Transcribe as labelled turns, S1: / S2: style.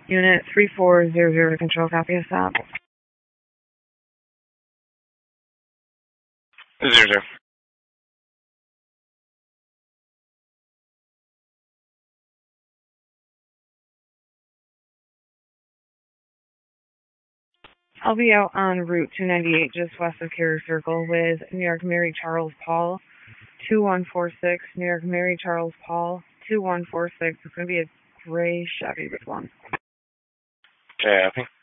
S1: Unit 3400 control, copy of that.
S2: 00.
S1: I'll be out on Route 298 just west of Carrier Circle with New York Mary Charles Paul, 2146, New York Mary Charles Paul, 2146. It's going to be a gray Chevy, this one.
S2: Okay, happy.